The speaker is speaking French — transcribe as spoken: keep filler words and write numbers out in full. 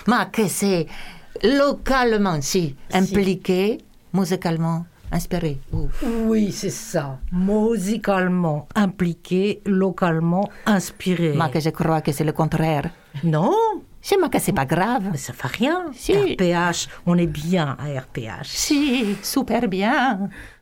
Ma que c'est localement, si, impliqué, musicalement, inspiré. Ouf. Oui, c'est ça. Musicalement impliqué, localement inspiré. Ma que je crois que c'est le contraire. Non, C'est ma que c'est pas grave. mais ça fait rien. Si. R P H, on est bien à R P H. Si, super bien.